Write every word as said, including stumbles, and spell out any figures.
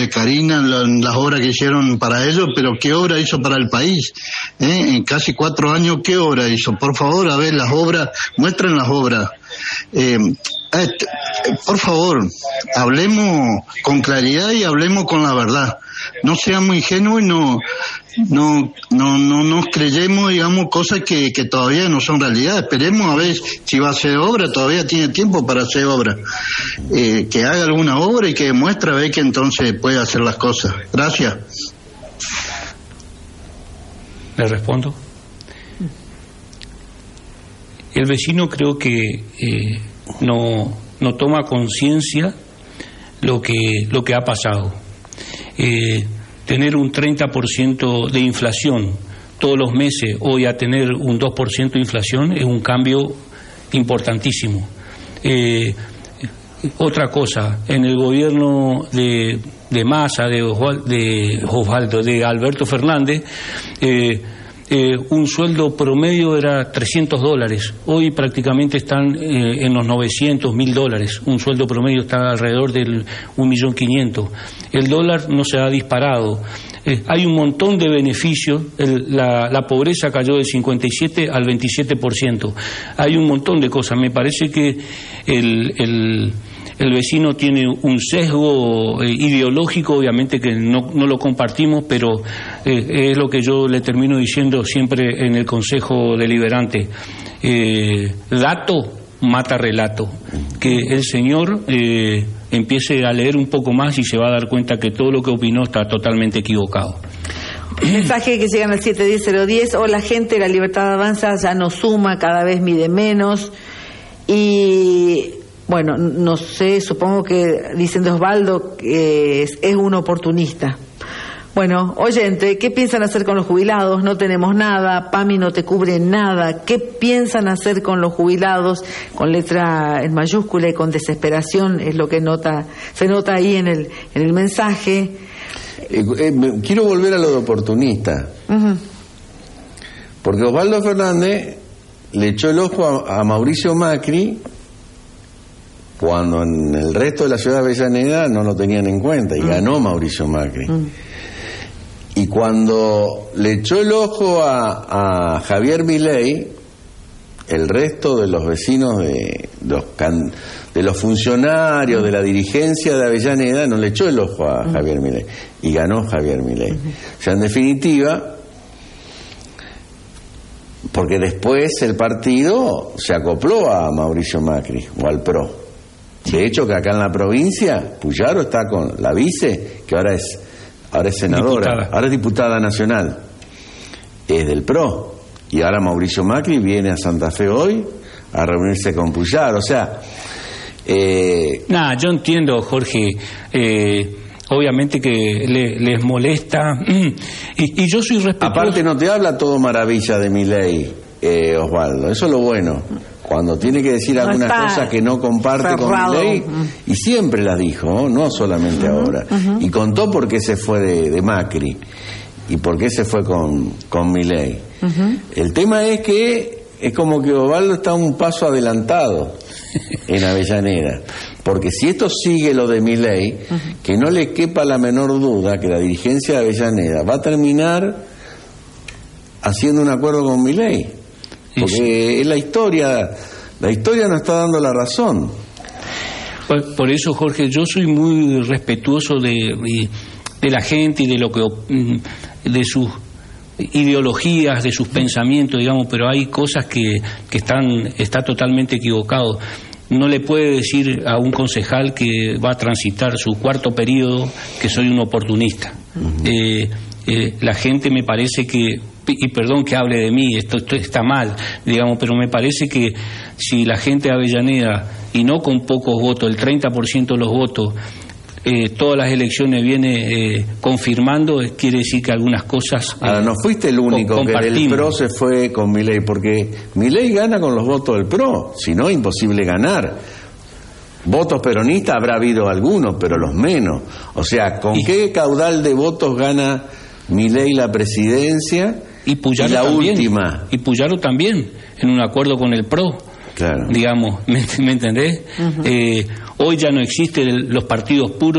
de Karina, la, las obras que hicieron para ellos, pero ¿qué obra hizo para el país? ¿Eh? En casi cuatro años, ¿qué obra hizo? Por favor, a ver las obras, muestren las obras. Eh, este, por favor, hablemos con claridad y hablemos con la verdad. No seamos ingenuos y no no no no nos creyemos, digamos, cosas que, que todavía no son realidad. Esperemos a ver si va a hacer obra, todavía tiene tiempo para hacer obra. Eh, que haga alguna obra y que demuestre a ver que entonces puede hacer las cosas. Gracias. ¿Le respondo? El vecino creo que eh, no no toma conciencia lo que lo que ha pasado. Eh, tener un treinta por ciento de inflación todos los meses, hoy a tener un dos por ciento de inflación, es un cambio importantísimo. Eh, otra cosa, en el gobierno de, de Massa, de, Osvaldo, de Osvaldo, de Alberto Fernández, eh, Eh, un sueldo promedio era trescientos dólares, hoy prácticamente están eh, en los novecientos mil dólares, un sueldo promedio está alrededor del un millón quinientos. El dólar no se ha disparado, eh, hay un montón de beneficios, el, la, la pobreza cayó del cincuenta y siete al veintisiete por ciento, hay un montón de cosas. Me parece que el, el El vecino tiene un sesgo eh, ideológico, obviamente que no, no lo compartimos, pero eh, es lo que yo le termino diciendo siempre en el Consejo Deliberante. Eh, dato mata relato. Que el señor eh, empiece a leer un poco más y se va a dar cuenta que todo lo que opinó está totalmente equivocado. Mensaje que llegan al siete diez cero diez. Hola gente, la libertad avanza, ya no suma, cada vez mide menos. Y... bueno, no sé, supongo que dicen de Osvaldo que es, es un oportunista. Bueno, oyente, ¿qué piensan hacer con los jubilados? No tenemos nada, PAMI no te cubre nada. ¿Qué piensan hacer con los jubilados? Con letra en mayúscula y con desesperación es lo que nota, se nota ahí en el, en el mensaje. Eh, eh, quiero volver a lo de oportunista. Uh-huh. Porque Osvaldo Fernández le echó el ojo a, a Mauricio Macri cuando en el resto de la ciudad de Avellaneda no lo tenían en cuenta, y mm. ganó Mauricio Macri. Mm. Y cuando le echó el ojo a, a Javier Milei, el resto de los vecinos, de, de, los, can, de los funcionarios, mm. de la dirigencia de Avellaneda, no le echó el ojo a mm. Javier Milei, y ganó Javier Milei. Mm-hmm. O sea, en definitiva, porque después el partido se acopló a Mauricio Macri, o al PRO. De hecho, que acá en la provincia, Puyaro está con la vice, que ahora es ahora es senadora, diputada. ahora es diputada nacional, es del PRO. Y ahora Mauricio Macri viene a Santa Fe hoy a reunirse con Puyaro. O sea... Eh... Nah, yo entiendo, Jorge, eh, obviamente que le, les molesta, y, y yo soy respetuoso. Aparte no te habla todo maravilla de Milei, eh, Osvaldo, eso es lo bueno. Cuando tiene que decir algunas no cosas que no comparte cerrado. con Milei, y siempre las dijo, no solamente uh-huh, ahora, uh-huh. y contó por qué se fue de, de Macri y por qué se fue con, con Milei. Uh-huh. El tema es que es como que Osvaldo está un paso adelantado en Avellaneda, porque si esto sigue lo de Milei, uh-huh. que no le quepa la menor duda que la dirigencia de Avellaneda va a terminar haciendo un acuerdo con Milei. Porque es la historia, la historia nos está dando la razón. Por, por eso, Jorge, yo soy muy respetuoso de, de, de la gente y de lo que de sus ideologías, de sus pensamientos, digamos, pero hay cosas que, que están está totalmente equivocado. No le puede decir a un concejal que va a transitar su cuarto periodo que soy un oportunista. Uh-huh. eh, eh, la gente me parece que, y perdón que hable de mí, esto, esto está mal, digamos, pero me parece que si la gente de Avellaneda, y no con pocos votos, el treinta por ciento de los votos, eh, todas las elecciones viene eh, confirmando, quiere decir que algunas cosas... Eh, Ahora, no fuiste el único que del PRO se fue con Milei, porque Milei gana con los votos del PRO, si no, imposible ganar. Votos peronistas habrá habido algunos, pero los menos. O sea, ¿con y, qué caudal de votos gana Milei la presidencia? Y Puyaro y la también, última. Y Puyaro también, en un acuerdo con el PRO. Claro. Digamos, ¿me, me entendés? Uh-huh. eh, hoy ya no existen los partidos puros.